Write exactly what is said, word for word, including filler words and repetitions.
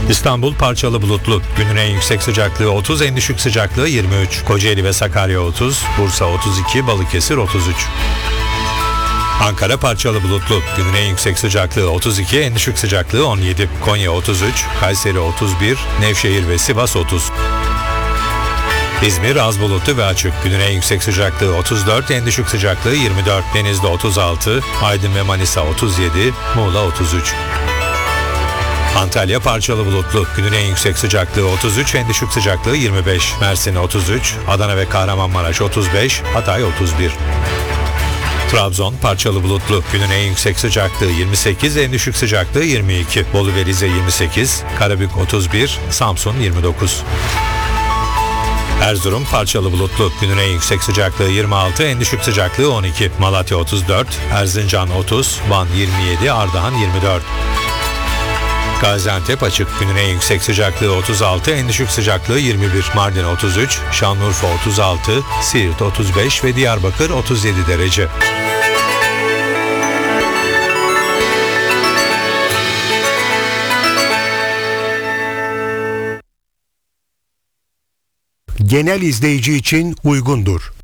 İstanbul parçalı bulutlu. Günün en yüksek sıcaklığı otuz, en düşük sıcaklığı yirmi üç. Kocaeli ve Sakarya otuz, Bursa otuz iki, Balıkesir otuz üç. Ankara parçalı bulutlu. Günün en yüksek sıcaklığı otuz iki, en düşük sıcaklığı on yedi. Konya otuz üç, Kayseri otuz bir, Nevşehir ve Sivas otuz. İzmir az bulutlu ve açık. Günün en yüksek sıcaklığı otuz dört, en düşük sıcaklığı yirmi dört. Denizli otuz altı, Aydın ve Manisa otuz yedi, Muğla otuz üç. Antalya parçalı bulutlu. Günün en yüksek sıcaklığı otuz üç, en düşük sıcaklığı yirmi beş. Mersin otuz üç, Adana ve Kahramanmaraş otuz beş, Hatay otuz bir. Trabzon parçalı bulutlu. Günün en yüksek sıcaklığı yirmi sekiz, en düşük sıcaklığı yirmi iki. Bolu ve Rize yirmi sekiz, Karabük otuz bir, Samsun yirmi dokuz. Erzurum parçalı bulutlu. Günün en yüksek sıcaklığı yirmi altı, en düşük sıcaklığı on iki. Malatya otuz dört, Erzincan otuz, Van yirmi yedi, Ardahan yirmi dört. Gaziantep açık. Günün en yüksek sıcaklığı otuz altı, en düşük sıcaklığı yirmi bir. Mardin otuz üç, Şanlıurfa otuz altı, Siirt otuz beş ve Diyarbakır otuz yedi derece. Genel izleyici için uygundur.